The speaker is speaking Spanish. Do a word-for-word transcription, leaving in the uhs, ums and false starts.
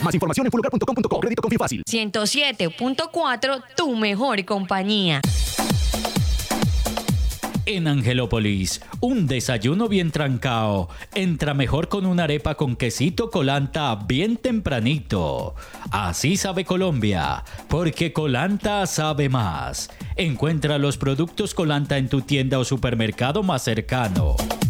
Más información en fulcar punto com punto co. Crédito Confío Fácil. ciento siete punto cuatro, tu mejor compañía. En Angelópolis, un desayuno bien trancao entra mejor con una arepa con quesito Colanta bien tempranito. Así sabe Colombia, porque Colanta sabe más. Encuentra los productos Colanta en tu tienda o supermercado más cercano.